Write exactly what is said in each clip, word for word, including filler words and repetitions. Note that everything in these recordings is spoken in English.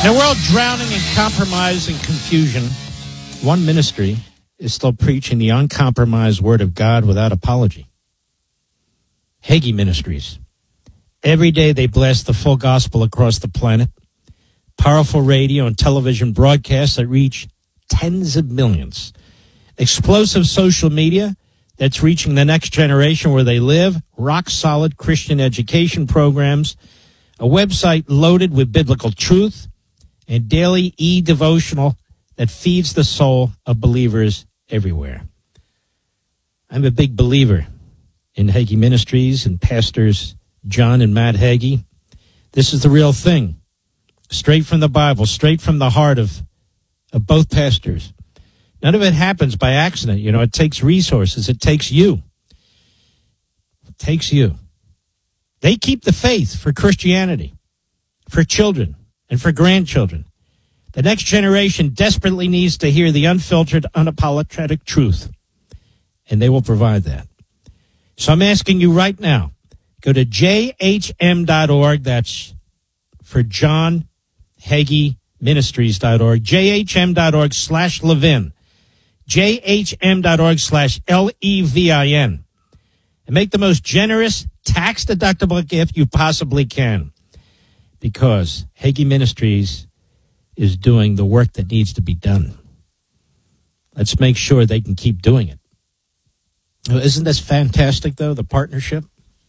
In a world drowning in compromise and confusion, one ministry is still preaching the uncompromised word of God without apology. Hagee Ministries. Every day they blast the full gospel across the planet. Powerful radio and television broadcasts that reach tens of millions. Explosive social media that's reaching the next generation where they live. Rock-solid Christian education programs. A website loaded with biblical truth. And daily e-devotional that feeds the soul of believers everywhere. I'm a big believer in Hagee Ministries and Pastors John and Matt Hagee. This is the real thing. Straight from the Bible, straight from the heart of, of both pastors. None of it happens by accident. You know, it takes resources. It takes you. It takes you. They keep the faith for Christianity, for children, and for grandchildren. The next generation desperately needs to hear the unfiltered, unapologetic truth, and they will provide that. So I'm asking you right now, go to j h m dot org, that's for John Hagee Ministries dot org, j h m dot org slash Levin, j h m dot org slash L E V I N, and make the most generous, tax-deductible gift you possibly can. Because Hagee Ministries is doing the work that needs to be done. Let's make sure they can keep doing it. Isn't this fantastic, though, the partnership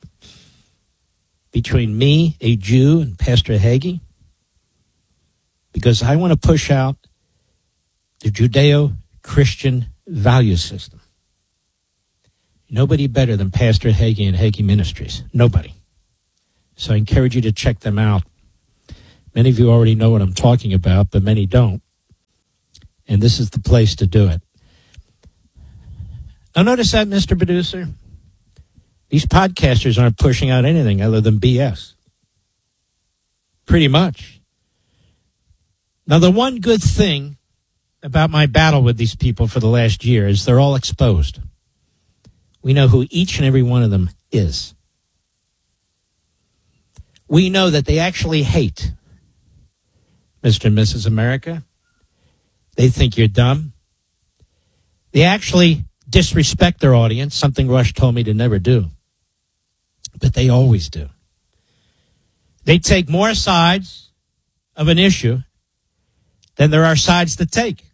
between me, a Jew, and Pastor Hagee? Because I want to push out the Judeo-Christian value system. Nobody better than Pastor Hagee and Hagee Ministries. Nobody. So I encourage you to check them out. Many of you already know what I'm talking about, but many don't. And this is the place to do it. Now, notice that, Mister Producer? These podcasters aren't pushing out anything other than B S. Pretty much. Now, the one good thing about my battle with these people for the last year is they're all exposed. We know who each and every one of them is. We know that they actually hate Mister and Missus America. They think you're dumb. They actually disrespect their audience, something Rush told me to never do. But they always do. They take more sides of an issue than there are sides to take.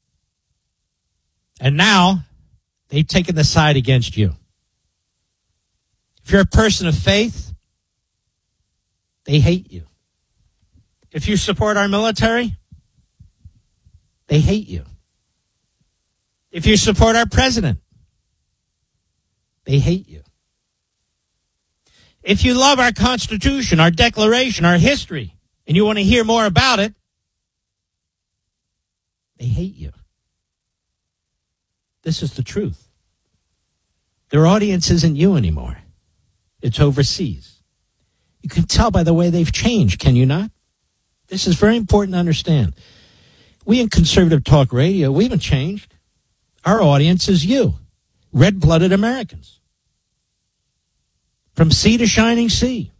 And now they've taken the side against you. If you're a person of faith, they hate you. If you support our military, they hate you. If you support our president, they hate you. If you love our Constitution, our Declaration, our history, and you want to hear more about it, they hate you. This is the truth. Their audience isn't you anymore. It's overseas. You can tell by the way they've changed, can you not? This is very important to understand. We in Conservative Talk Radio, we haven't changed. Our audience is you, red-blooded Americans. From sea to shining sea.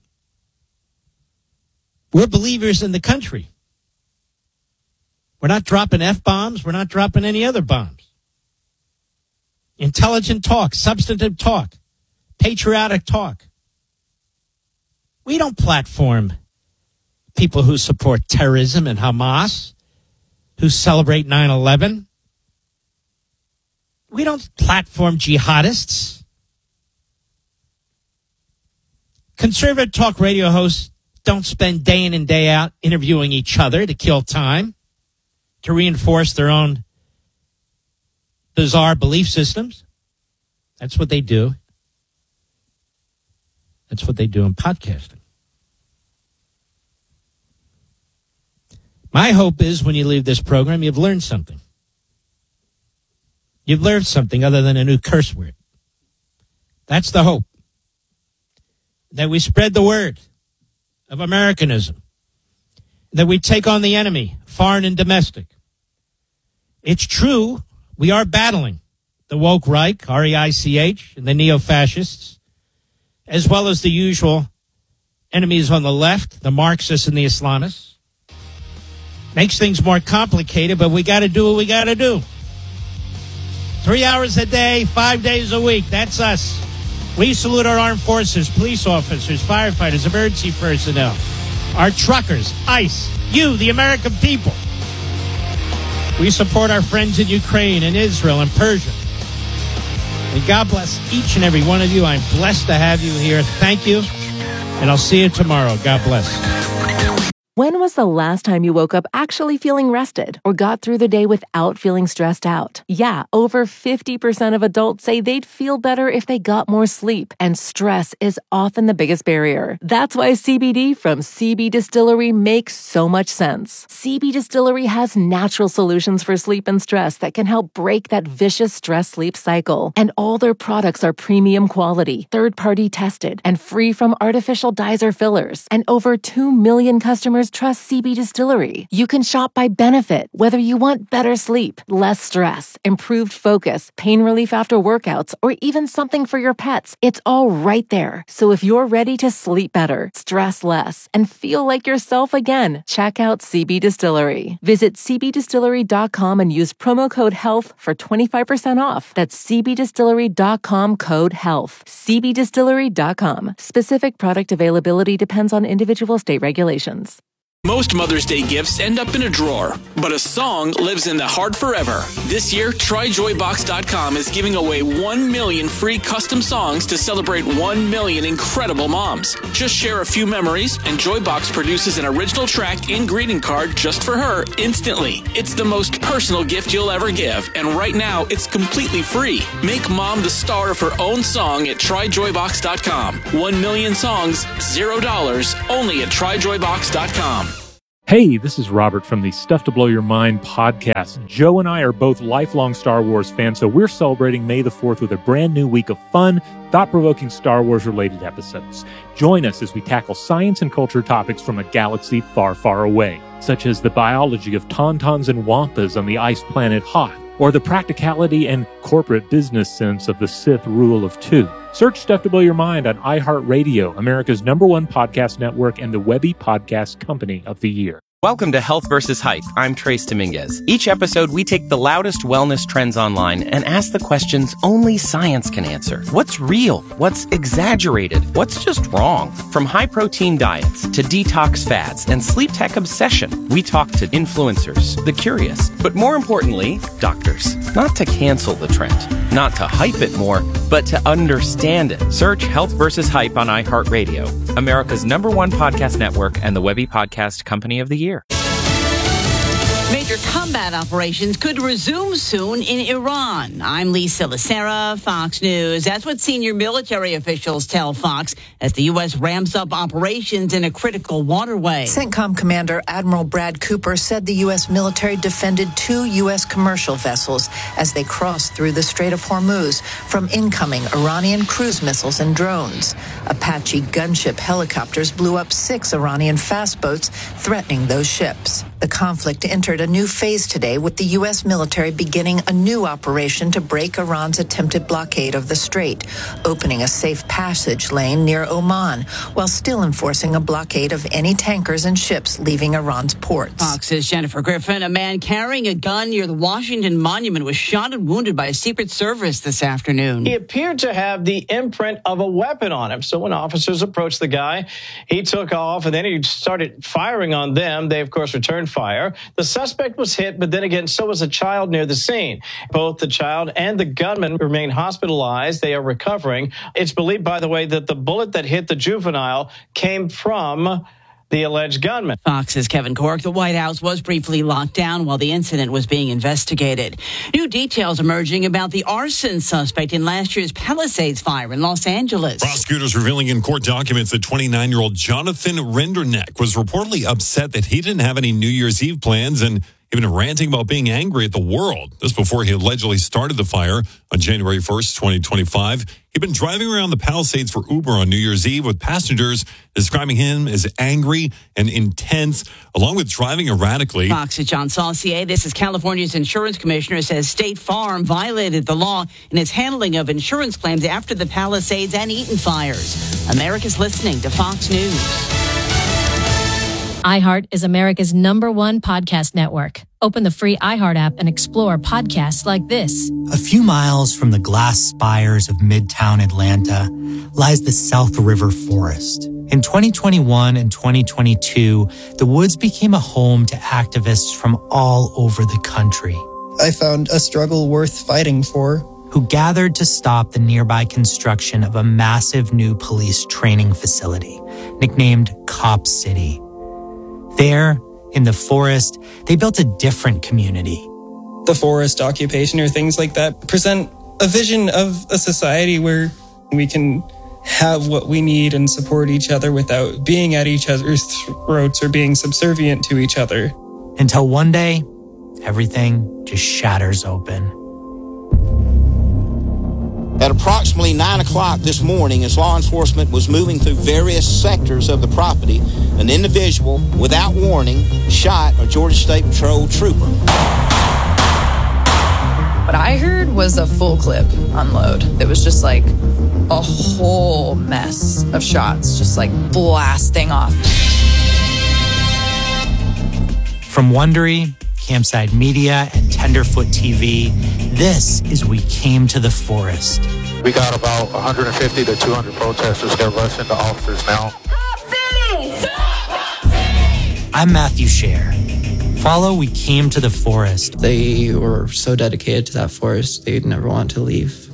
We're believers in the country. We're not dropping F-bombs. We're not dropping any other bombs. Intelligent talk, substantive talk, patriotic talk. We don't platform people who support terrorism and Hamas, who celebrate nine eleven. We don't platform jihadists. Conservative talk radio hosts don't spend day in and day out interviewing each other to kill time, to reinforce their own bizarre belief systems. That's what they do. That's what they do in podcasting. My hope is when you leave this program, you've learned something. You've learned something other than a new curse word. That's the hope. That we spread the word of Americanism. That we take on the enemy, foreign and domestic. It's true, we are battling the woke Reich, R E I C H, and the neo-fascists, as well as the usual enemies on the left, the Marxists and the Islamists. Makes things more complicated, but we got to do what we got to do. Three hours a day, five days a week. That's us. We salute our armed forces, police officers, firefighters, emergency personnel, our truckers, ICE, you, the American people. We support our friends in Ukraine and Israel and Persia. And God bless each and every one of you. I'm blessed to have you here. Thank you. And I'll see you tomorrow. God bless. When was the last time you woke up actually feeling rested or got through the day without feeling stressed out? Yeah, over fifty percent of adults say they'd feel better if they got more sleep, and stress is often the biggest barrier. That's why C B D from C B Distillery makes so much sense. C B Distillery has natural solutions for sleep and stress that can help break that vicious stress-sleep cycle. And all their products are premium quality, third-party tested, and free from artificial dyes or fillers. And over two million customers trust C B Distillery. You can shop by benefit, whether you want better sleep, less stress, improved focus, pain relief after workouts, or even something for your pets. It's all right there. So if you're ready to sleep better, stress less, and feel like yourself again, check out C B Distillery. Visit c b distillery dot com and use promo code HEALTH for twenty-five percent off. That's c b distillery dot com code HEALTH. c b distillery dot com. Specific product availability depends on individual state regulations. Most Mother's Day gifts end up in a drawer, but a song lives in the heart forever. This year, try joy box dot com is giving away one million free custom songs to celebrate one million incredible moms. Just share a few memories, and Joybox produces an original track and greeting card just for her instantly. It's the most personal gift you'll ever give, and right now, it's completely free. Make mom the star of her own song at try joy box dot com. One million songs, zero dollars, only at try joy box dot com. Hey, this is Robert from the Stuff to Blow Your Mind podcast. Joe and I are both lifelong Star Wars fans, so we're celebrating May the fourth with a brand new week of fun, thought-provoking Star Wars-related episodes. Join us as we tackle science and culture topics from a galaxy far, far away, such as the biology of tauntauns and wampas on the ice planet Hoth, or the practicality and corporate business sense of the Sith rule of two. Search Stuff to Blow Your Mind on iHeartRadio, America's number one podcast network and the Webby Podcast Company of the Year. Welcome to Health versus Hype. I'm Trace Dominguez. Each episode, we take the loudest wellness trends online and ask the questions only science can answer. What's real? What's exaggerated? What's just wrong? From high-protein diets to detox fads and sleep tech obsession, we talk to influencers, the curious, but more importantly, doctors. Not to cancel the trend, not to hype it more, but to understand it. Search Health versus Hype on iHeartRadio, America's number one podcast network and the Webby Podcast Company of the Year. Major combat operations could resume soon in Iran. I'm Lisa Lacera, Fox News. That's what senior military officials tell Fox as the U S ramps up operations in a critical waterway. CENTCOM Commander Admiral Brad Cooper said the U S military defended two U S commercial vessels as they crossed through the Strait of Hormuz from incoming Iranian cruise missiles and drones. Apache gunship helicopters blew up six Iranian fast boats, threatening those ships. The conflict entered a new phase today with the U S military beginning a new operation to break Iran's attempted blockade of the strait, opening a safe passage lane near Oman, while still enforcing a blockade of any tankers and ships leaving Iran's ports. Fox's Jennifer Griffin, a man carrying a gun near the Washington Monument, was shot and wounded by a Secret Service this afternoon. He appeared to have the imprint of a weapon on him, so when officers approached the guy, he took off, and then he started firing on them. They, of course, returned fire. The suspect was hit, but then again, so was a child near the scene. Both the child and the gunman remain hospitalized. They are recovering. It's believed, by the way, that the bullet that hit the juvenile came from the alleged gunman. Fox's Kevin Corke. The White House was briefly locked down while the incident was being investigated. New details emerging about the arson suspect in last year's Palisades fire in Los Angeles. Prosecutors revealing in court documents that twenty-nine-year-old Jonathan Renderneck was reportedly upset that he didn't have any New Year's Eve plans and even ranting about being angry at the world. This before he allegedly started the fire on January first, twenty twenty-five. He'd been driving around the Palisades for Uber on New Year's Eve with passengers describing him as angry and intense, along with driving erratically. Fox's John Saucier. This is California's insurance commissioner, says State Farm violated the law in its handling of insurance claims after the Palisades and Eaton fires. America's listening to Fox News. iHeart is America's number one podcast network. Open the free iHeart app and explore podcasts like this. A few miles from the glass spires of Midtown Atlanta lies the South River Forest. In twenty twenty-one and twenty twenty-two, the woods became a home to activists from all over the country. I found a struggle worth fighting for. Who gathered to stop the nearby construction of a massive new police training facility, nicknamed Cop City. There, in the forest, they built a different community. The forest occupation or things like that present a vision of a society where we can have what we need and support each other without being at each other's throats or being subservient to each other. Until one day, everything just shatters open. At approximately nine o'clock this morning, as law enforcement was moving through various sectors of the property, an individual, without warning, shot a Georgia State Patrol trooper. What I heard was a full clip unload. It was just like a whole mess of shots, just like blasting off. From Wondery, Campside Media, and Tenderfoot T V, this is We Came to the Forest. We got about one hundred fifty to two hundred protesters that rush into officers now. I'm Matthew Scher. Follow We Came to the Forest. They were so dedicated to that forest, they'd never want to leave.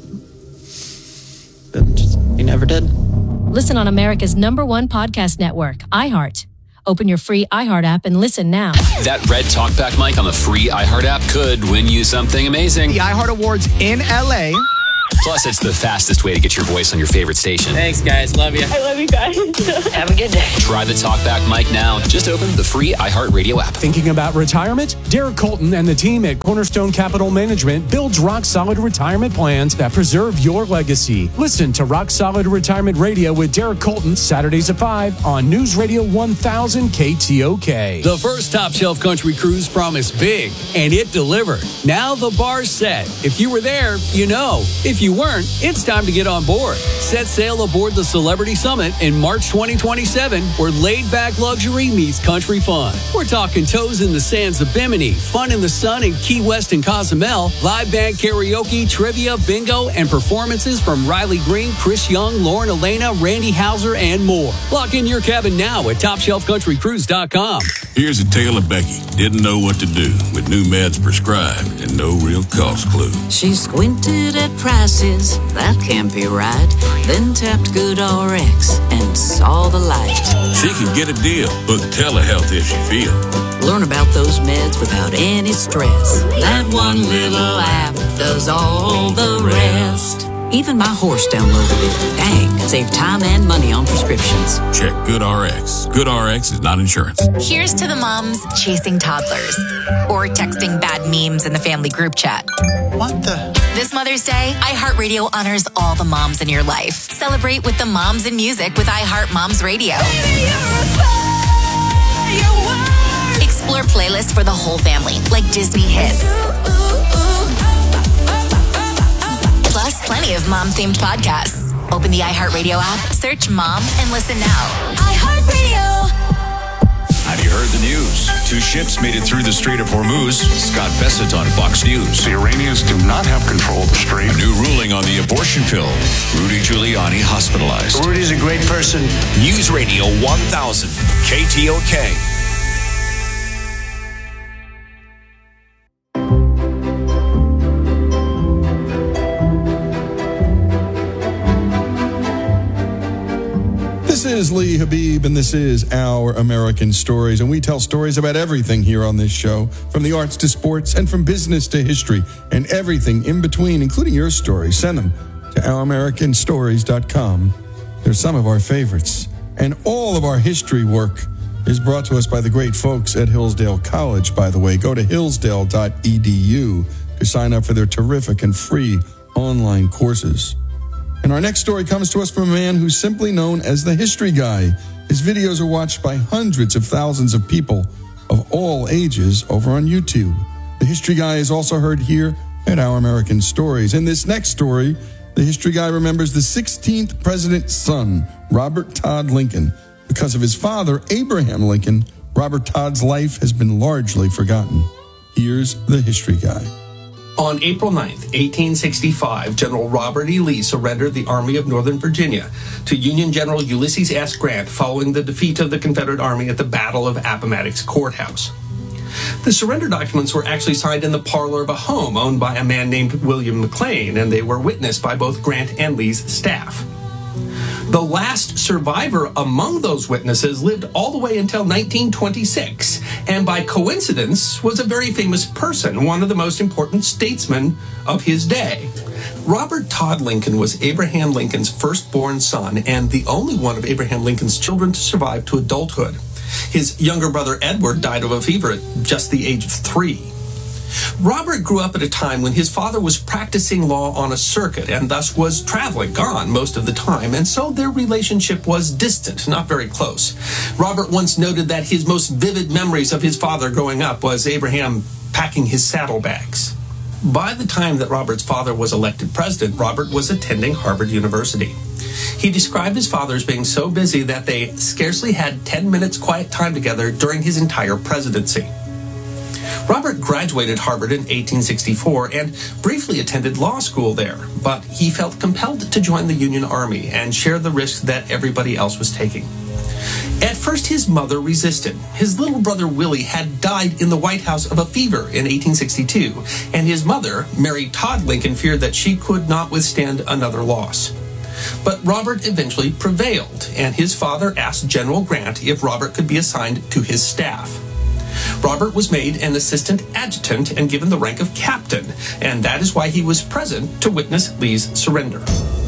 But just, they never did. Listen on America's number one podcast network, iHeart. Open your free iHeart app and listen now. That red talkback mic on the free iHeart app could win you something amazing. The iHeart Awards in L A. Plus, it's the fastest way to get your voice on your favorite station. Thanks, guys. Love you. I love you guys. Have a good day. Try the talkback mic now. Just open the free iHeart Radio app. Thinking about retirement? Derek Colton and the team at Cornerstone Capital Management builds rock-solid retirement plans that preserve your legacy. Listen to Rock Solid Retirement Radio with Derek Colton, Saturdays at five on News Radio one thousand K T O K. The first Top Shelf Country Cruise promised big, and it delivered. Now the bar's set. If you were there, you know. If you weren't, it's time to get on board. Set sail aboard the Celebrity Summit in March twenty twenty-seven, where laid-back luxury meets country fun. We're talking toes in the sands of Bimini, fun in the sun in Key West and Cozumel, live band karaoke, trivia, bingo, and performances from Riley Green, Chris Young, Lauren Elena, Randy Hauser, and more. Lock in your cabin now at top shelf country cruise dot com. Here's a tale of Becky. Didn't know what to do with new meds prescribed and no real cost clue. She squinted at prices, that can't be right. Then tapped GoodRx and saw the light. She can get a deal. Book telehealth if she feel. Learn about those meds without any stress. That one little app does all the rest. Even my horse downloaded it. Dang, save time and money on prescriptions. Check GoodRx. GoodRx is not insurance. Here's to the moms chasing toddlers or texting bad memes in the family group chat. What the? This Mother's Day, iHeartRadio honors all the moms in your life. Celebrate with the moms in music with iHeart Moms Radio. Explore playlists for the whole family, like Disney hits. Plus, plenty of mom-themed podcasts. Open the iHeartRadio app, search Mom, and listen now. iHeartRadio. Have you heard the news? Two ships made it through the Strait of Hormuz. Scott Bessett on Fox News. The Iranians do not have control of the strait. A new ruling on the abortion pill. Rudy Giuliani hospitalized. Rudy's a great person. News Radio one thousand, K T O K. This is Lee Habib, and this is Our American Stories, and we tell stories about everything here on this show, from the arts to sports, and from business to history, and everything in between, including your stories. Send them to our american stories dot com. They're some of our favorites, and all of our history work is brought to us by the great folks at Hillsdale College, by the way. Go to hillsdale dot e d u to sign up for their terrific and free online courses. And our next story comes to us from a man who's simply known as the History Guy. His videos are watched by hundreds of thousands of people of all ages over on YouTube. The History Guy is also heard here at Our American Stories. In this next story, the History Guy remembers the sixteenth president's son, Robert Todd Lincoln, because of his father, Abraham Lincoln, Robert Todd's life has been largely forgotten. Here's the history guy. On April ninth, eighteen sixty-five, General Robert E. Lee surrendered the Army of Northern Virginia to Union General Ulysses S. Grant following the defeat of the Confederate Army at the Battle of Appomattox Courthouse. The surrender documents were actually signed in the parlor of a home owned by a man named William McLean, and they were witnessed by both Grant and Lee's staff. The last survivor among those witnesses lived all the way until nineteen twenty-six, and by coincidence was a very famous person, one of the most important statesmen of his day. Robert Todd Lincoln was Abraham Lincoln's firstborn son and the only one of Abraham Lincoln's children to survive to adulthood. His younger brother Edward died of a fever at just the age of three. Robert grew up at a time when his father was practicing law on a circuit and thus was traveling, gone most of the time, and so their relationship was distant, not very close. Robert once noted that his most vivid memories of his father growing up was Abraham packing his saddlebags. By the time that Robert's father was elected president, Robert was attending Harvard University. He described his father as being so busy that they scarcely had ten minutes quiet time together during his entire presidency. Robert graduated Harvard in eighteen sixty-four and briefly attended law school there, but he felt compelled to join the Union Army and share the risks that everybody else was taking. At first, his mother resisted. His little brother Willie had died in the White House of a fever in eighteen sixty-two, and his mother, Mary Todd Lincoln, feared that she could not withstand another loss. But Robert eventually prevailed, and his father asked General Grant if Robert could be assigned to his staff. Robert was made an assistant adjutant and given the rank of captain, and that is why he was present to witness Lee's surrender.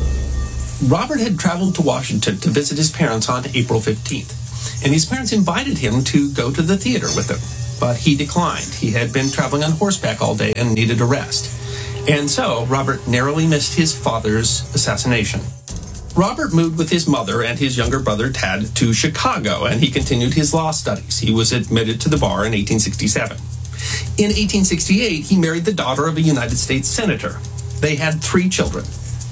Robert had traveled to Washington to visit his parents on April fifteenth, and his parents invited him to go to the theater with them, but he declined. He had been traveling on horseback all day and needed a rest. And so Robert narrowly missed his father's assassination. Robert moved with his mother and his younger brother Tad to Chicago, and he continued his law studies. He was admitted to the bar in eighteen sixty-seven. In eighteen sixty-eight, he married the daughter of a United States senator. They had three children.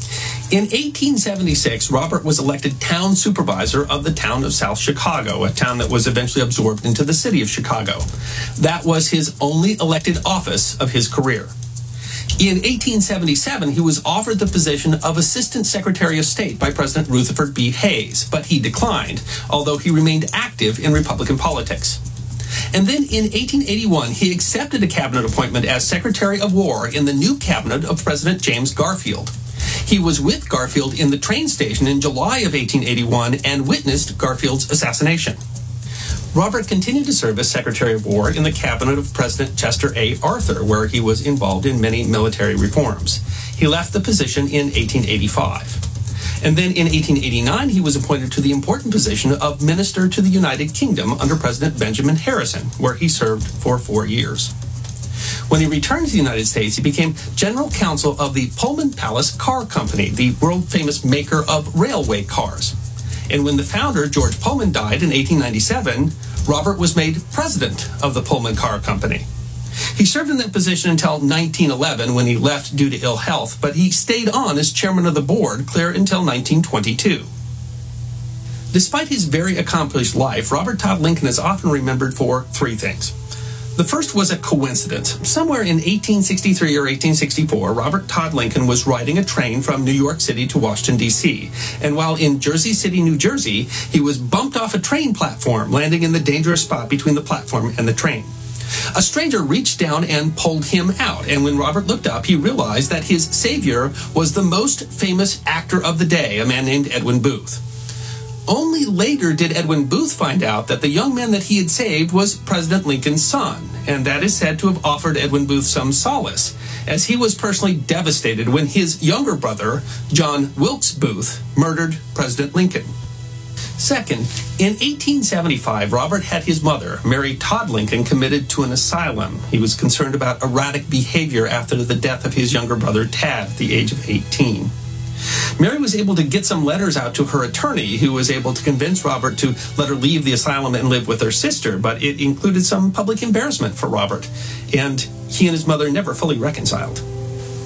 In eighteen seventy-six, Robert was elected town supervisor of the town of South Chicago, a town that was eventually absorbed into the city of Chicago. That was his only elected office of his career. In eighteen seventy-seven, he was offered the position of Assistant Secretary of State by President Rutherford B. Hayes, but he declined, although he remained active in Republican politics. And then in eighteen eighty-one, he accepted a cabinet appointment as Secretary of War in the new cabinet of President James Garfield. He was with Garfield in the train station in July of eighteen eighty-one and witnessed Garfield's assassination. Robert continued to serve as Secretary of War in the cabinet of President Chester A. Arthur, where he was involved in many military reforms. He left the position in eighteen eighty-five. And then in eighteen eighty-nine, he was appointed to the important position of Minister to the United Kingdom under President Benjamin Harrison, where he served for four years. When he returned to the United States, he became General Counsel of the Pullman Palace Car Company, the world-famous maker of railway cars. And when the founder, George Pullman, died in eighteen ninety-seven, Robert was made president of the Pullman Car Company. He served in that position until nineteen eleven, when he left due to ill health, but he stayed on as chairman of the board clear until nineteen twenty-two. Despite his very accomplished life, Robert Todd Lincoln is often remembered for three things. The first was a coincidence. Somewhere in eighteen sixty-three or eighteen sixty-four, Robert Todd Lincoln was riding a train from New York City to Washington, D C, and while in Jersey City, New Jersey, he was bumped off a train platform, landing in the dangerous spot between the platform and the train. A stranger reached down and pulled him out, and when Robert looked up, he realized that his savior was the most famous actor of the day, a man named Edwin Booth. Only later did Edwin Booth find out that the young man that he had saved was President Lincoln's son, and that is said to have offered Edwin Booth some solace, as he was personally devastated when his younger brother, John Wilkes Booth, murdered President Lincoln. Second, in eighteen seventy-five, Robert had his mother, Mary Todd Lincoln, committed to an asylum. He was concerned about erratic behavior after the death of his younger brother, Tad, at the age of eighteen. Mary was able to get some letters out to her attorney, who was able to convince Robert to let her leave the asylum and live with her sister, but it included some public embarrassment for Robert, and he and his mother never fully reconciled.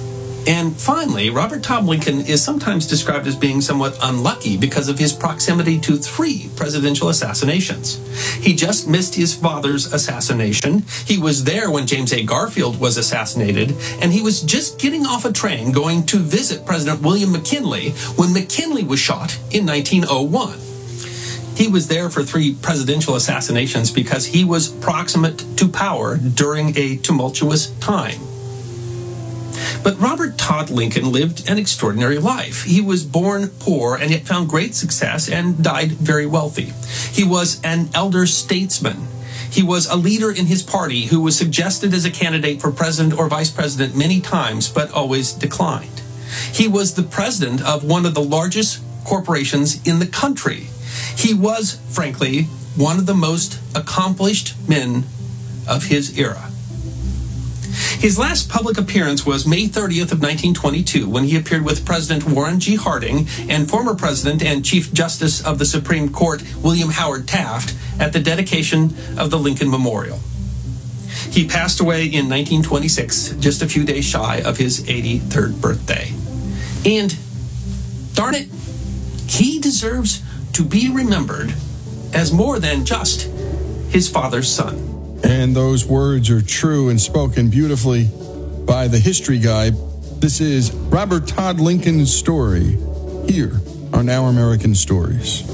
And finally, Robert Todd Lincoln is sometimes described as being somewhat unlucky because of his proximity to three presidential assassinations. He just missed his father's assassination. He was there when James A. Garfield was assassinated, and he was just getting off a train going to visit President William McKinley when McKinley was shot in nineteen oh one. He was there for three presidential assassinations because he was proximate to power during a tumultuous time. But Robert Todd Lincoln lived an extraordinary life. He was born poor and yet found great success and died very wealthy. He was an elder statesman. He was a leader in his party who was suggested as a candidate for president or vice president many times, but always declined. He was the president of one of the largest corporations in the country. He was, frankly, one of the most accomplished men of his era. His last public appearance was May thirtieth of nineteen twenty-two, when he appeared with President Warren G. Harding and former President and Chief Justice of the Supreme Court, William Howard Taft, at the dedication of the Lincoln Memorial. He passed away in nineteen twenty-six, just a few days shy of his eighty-third birthday. And, darn it, he deserves to be remembered as more than just his father's son. And those words are true and spoken beautifully by the history guy. This is Robert Todd Lincoln's story here on Our American Stories.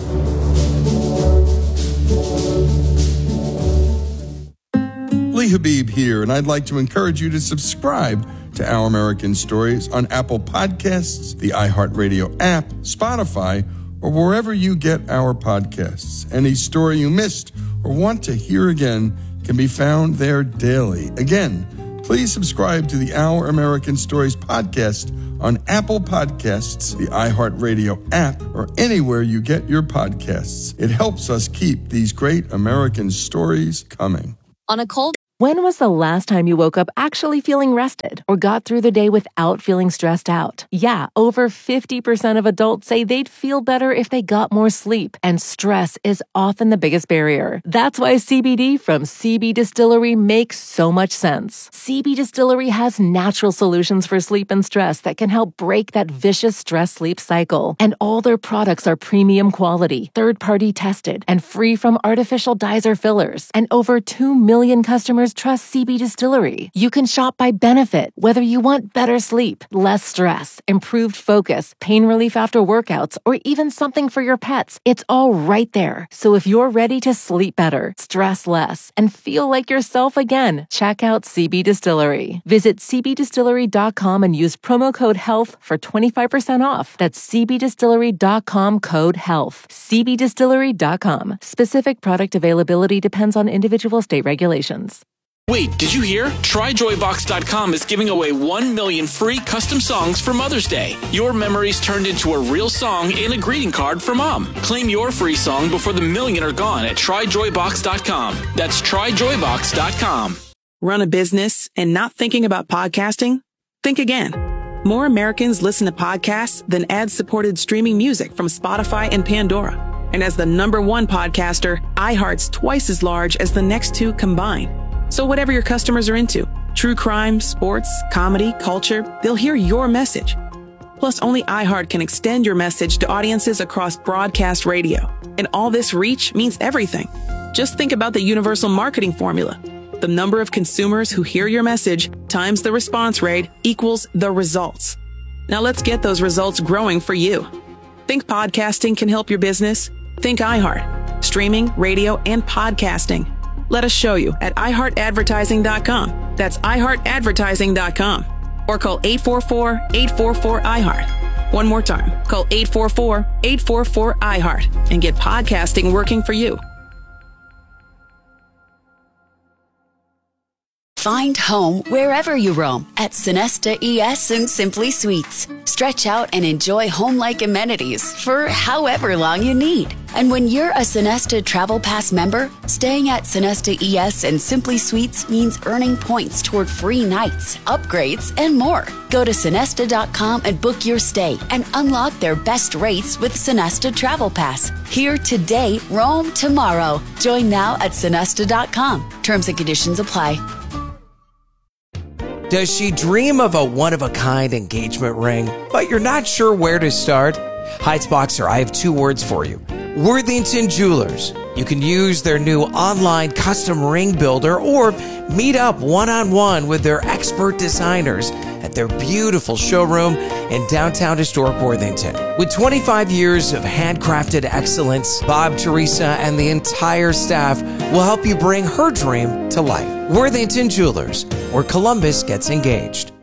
Lee Habib here, and I'd like to encourage you to subscribe to Our American Stories on Apple Podcasts, the iHeartRadio app, Spotify, or wherever you get our podcasts. Any story you missed or want to hear again can be found there daily. Again, please subscribe to the Our American Stories podcast on Apple Podcasts, the iHeartRadio app, or anywhere you get your podcasts. It helps us keep these great American stories coming. On a cold... When was the last time you woke up actually feeling rested or got through the day without feeling stressed out? Yeah, over fifty percent of adults say they'd feel better if they got more sleep, and stress is often the biggest barrier. That's why C B D from C B Distillery makes so much sense. C B Distillery has natural solutions for sleep and stress that can help break that vicious stress-sleep cycle. And all their products are premium quality, third-party tested, and free from artificial dyes or fillers. And over two million customers trust C B Distillery. You can shop by benefit, whether you want better sleep, less stress, improved focus, pain relief after workouts, or even something for your pets. It's all right there. So if you're ready to sleep better, stress less, and feel like yourself again, check out C B Distillery. Visit c b distillery dot com and use promo code HEALTH for twenty-five percent off. That's c b distillery dot com code HEALTH. c b distillery dot com. Specific product availability depends on individual state regulations. Wait, did you hear? Try joy box dot com is giving away one million free custom songs for Mother's Day. Your memories turned into a real song in a greeting card for Mom. Claim your free song before the million are gone at try joy box dot com. That's try joy box dot com. Run a business and not thinking about podcasting? Think again. More Americans listen to podcasts than ad-supported streaming music from Spotify and Pandora. And as the number one podcaster, iHeart's twice as large as the next two combined. So whatever your customers are into, true crime, sports, comedy, culture, they'll hear your message. Plus, only iHeart can extend your message to audiences across broadcast radio. And all this reach means everything. Just think about the universal marketing formula. The number of consumers who hear your message times the response rate equals the results. Now let's get those results growing for you. Think podcasting can help your business? Think iHeart. Streaming, radio, and podcasting. Let us show you at i heart advertising dot com. That's i heart advertising dot com. Or call eight four four, eight four four, I heart. One more time. Call eight four four, eight four four, I heart and get podcasting working for you. Find home wherever you roam at Sonesta E S and Simply Suites. Stretch out and enjoy home-like amenities for however long you need. And when you're a Sonesta Travel Pass member, staying at Sonesta E S and Simply Suites means earning points toward free nights, upgrades, and more. Go to Sonesta dot com and book your stay and unlock their best rates with Sonesta Travel Pass. Here today, roam tomorrow. Join now at Sonesta dot com. Terms and conditions apply. Does she dream of a one-of-a-kind engagement ring, but you're not sure where to start? Heights Boxer, I have two words for you. Worthington Jewelers. You can use their new online custom ring builder or meet up one-on-one with their expert designers at their beautiful showroom in downtown historic Worthington. With twenty-five years of handcrafted excellence, Bob, Teresa, and the entire staff will help you bring her dream to life. Worthington Jewelers, where Columbus gets engaged.